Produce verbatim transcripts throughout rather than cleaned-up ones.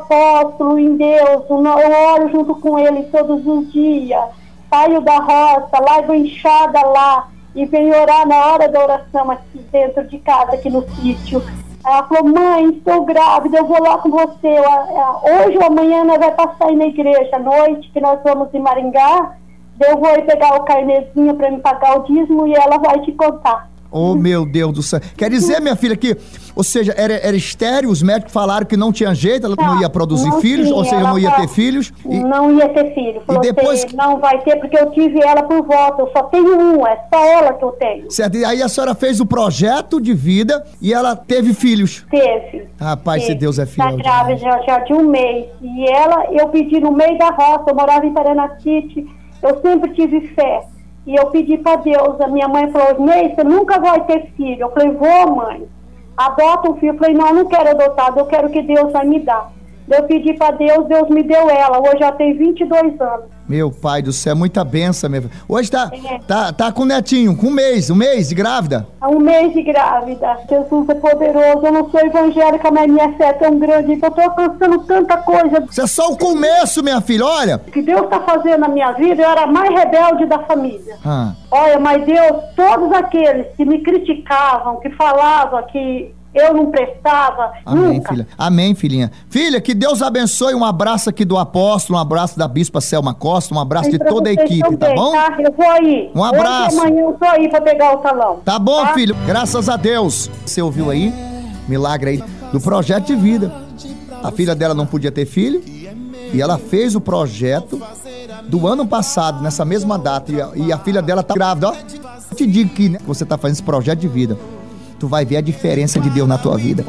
apóstolo em Deus, eu oro junto com ele todos os dias, saio da roça, largo enxada lá e venho orar na hora da oração aqui dentro de casa, aqui no sítio. Ela falou, mãe, estou grávida, eu vou lá com você, hoje ou amanhã nós vamos passar aí na igreja, à noite, que nós vamos em Maringá, eu vou aí pegar o carnezinho para me pagar o dízimo e ela vai te contar. Oh, meu Deus do céu. Quer dizer, minha filha, que, ou seja, era, era estéril, os médicos falaram que não tinha jeito, ela não, não ia produzir não filhos, tinha, ou seja, não ia ter filhos. E, não ia ter filho. Falou, e depois que não vai ter, porque eu tive ela por volta, eu só tenho um, é só ela que eu tenho. Certo, e aí a senhora fez o projeto de vida e ela teve filhos. Teve. Rapaz, teve. se Deus é fiel. Tá grávida já, já de um mês. E ela, eu pedi no meio da roça, eu morava em Paranacite, eu sempre tive fé. E eu pedi para Deus, a minha mãe falou, Ney, você nunca vai ter filho. Eu falei, vou, mãe, adota um filho. Eu falei, não, não quero adotado, eu quero que Deus vai me dar. Eu pedi para Deus, Deus me deu ela. Hoje ela tem vinte e dois anos. Meu pai do céu, muita benção, minha filha. Hoje tá, é. tá, tá com o netinho, com um mês, um mês de grávida? Um mês de grávida. Jesus é poderoso, eu não sou evangélica, mas minha fé é tão grande, então eu tô alcançando tanta coisa. Isso é só o começo, minha filha, olha. O que Deus tá fazendo na minha vida, eu era a mais rebelde da família. Ah. Olha, mas Deus, todos aqueles que me criticavam, que falavam que eu não prestava, amém, nunca. Filha. Amém, filhinha. Filha, que Deus abençoe. Um abraço aqui do apóstolo, um abraço da bispa Selma Costa, um abraço de toda a equipe, também, tá bom? Tá? Eu vou aí. Um abraço. Hoje, amanhã eu tô aí pra pegar o salão. Tá bom, tá? filho. Graças a Deus. Você ouviu aí? Milagre aí do projeto de vida. A filha dela não podia ter filho e ela fez o projeto do ano passado, nessa mesma data, e a, e a filha dela tá grávida, ó. Eu te digo que, né, você tá fazendo esse projeto de vida, tu vai ver a diferença de Deus na tua vida.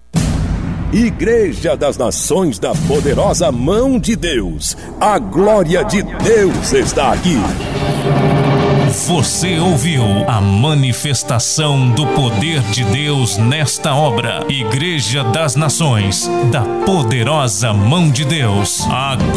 Igreja das Nações da Poderosa Mão de Deus. A glória de Deus está aqui. Você ouviu a manifestação do poder de Deus nesta obra. Igreja das Nações da Poderosa Mão de Deus. A